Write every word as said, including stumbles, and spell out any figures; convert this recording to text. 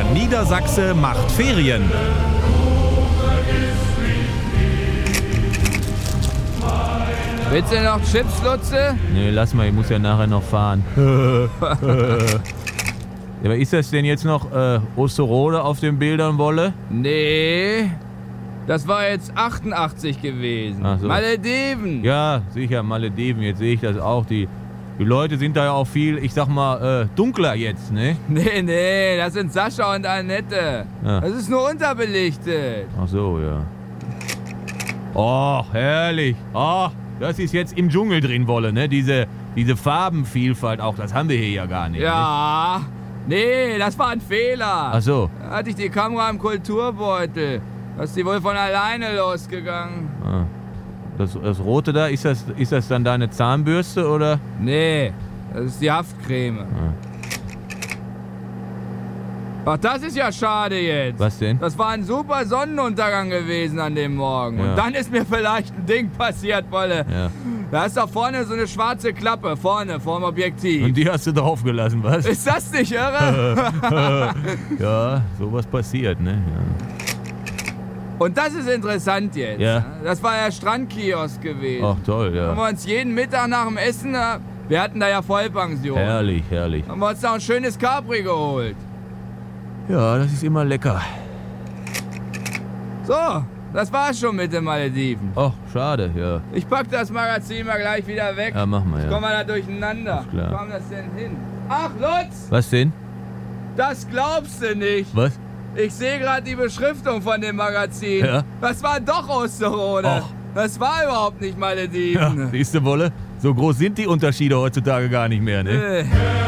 Niedersachse macht Ferien. Willst du noch Chips, Lutze? Nee, lass mal, ich muss ja nachher noch fahren. Aber ist das denn jetzt noch äh, Osterode auf den Bildern, Wolle? Nee, das war jetzt achtundachtzig gewesen. Ach so. Malediven. Ja, sicher, Malediven, jetzt sehe ich das auch. Die, die Leute sind da ja auch viel, ich sag mal, äh, dunkler jetzt, ne? Nee, nee, das sind Sascha und Annette. Ja. Das ist nur unterbelichtet. Ach so, ja. Oh, herrlich. Oh, das ist jetzt im Dschungel drin, Wolle, ne? Diese, diese Farbenvielfalt auch, das haben wir hier ja gar nicht. Ja, nee, das war ein Fehler. Ach so. Da hatte ich die Kamera im Kulturbeutel. Da ist die wohl von alleine losgegangen. Ah. Das, das Rote da, ist das, ist das dann deine Zahnbürste, oder? Nee, das ist die Haftcreme. Ah. Ach, das ist ja schade jetzt. Was denn? Das war ein super Sonnenuntergang gewesen an dem Morgen. Ja. Und dann ist mir vielleicht ein Ding passiert, Wolle. Ja. Da ist da vorne so eine schwarze Klappe, vorne, vorm Objektiv. Und die hast du draufgelassen, was? Ist das nicht irre? Ja, sowas passiert, ne? Ja. Und das ist interessant jetzt. Ja. Das war ja Strandkiosk gewesen. Ach toll, Haben ja. wir uns jeden Mittag nach dem Essen, äh, wir hatten da ja Vollpension, Herrlich, herrlich. haben wir uns da ein schönes Capri geholt. Ja, das ist immer lecker. So, das war's schon mit den Malediven. Ach, schade, ja. Ich pack das Magazin mal gleich wieder weg. Ja, mach mal, Kommen ja. wir da durcheinander. Ist klar. Wo kam das denn hin? Ach, Lutz, Was denn? das glaubst du nicht. Was? Ich sehe gerade die Beschriftung von dem Magazin. Ja. Das war doch Osterode. Ach. Das war überhaupt nicht Ja, Malediven. siehst du, Wolle? So groß sind die Unterschiede heutzutage gar nicht mehr, ne? Äh.